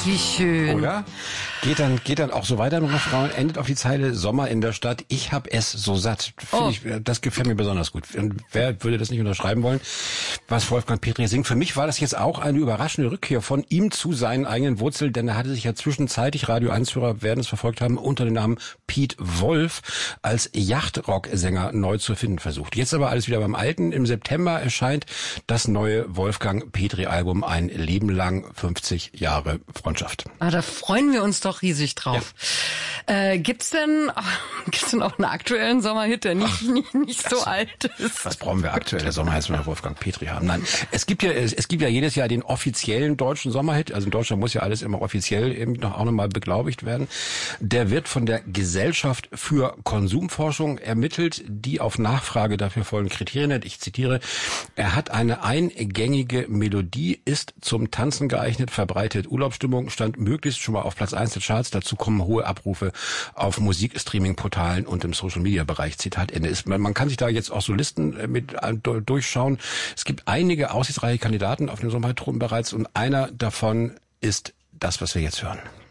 wie schön. Oder? Geht dann auch so weiter im Refrain, endet auf die Zeile Sommer in der Stadt, ich hab es so satt. Das gefällt mir besonders gut. Und wer würde das nicht unterschreiben wollen, was Wolfgang Petri singt? Für mich war das jetzt auch eine überraschende Rückkehr von ihm zu seinen eigenen Wurzeln, denn er hatte sich ja zwischenzeitlich, Radio 1-Hörer werden es verfolgt haben, unter dem Namen Piet Wolf als Yachtrock-Sänger neu zu finden versucht. Jetzt aber alles wieder beim Alten. Im September erscheint das neue Wolfgang Petri-Album Ein Leben lang 50 Jahre Freundschaft. Da freuen wir uns doch riesig drauf. Ja. Gibt's denn auch einen aktuellen Sommerhit, der nicht so alt ist? Was brauchen wir aktuelle Sommerhits, wenn wir Wolfgang Petri haben? Nein, es gibt ja jedes Jahr den offiziellen deutschen Sommerhit. Also in Deutschland muss ja alles immer offiziell eben auch nochmal beglaubigt werden. Der wird von der Gesellschaft für Konsumforschung ermittelt, die auf Nachfrage dafür folgende Kriterien hat. Ich zitiere: Er hat eine eingängige Melodie, ist zum Tanzen geeignet, verbreitet Urlaubsstimmung, stand möglichst schon mal auf Platz 1 der Charts. Dazu kommen hohe Abrufe auf Musikstreaming-Portalen und im Social-Media-Bereich. Zitat Ende. Man kann sich da jetzt auch so Listen mit durchschauen. Es gibt einige aussichtsreiche Kandidaten auf dem Sommerhit bereits und einer davon ist das, was wir jetzt hören.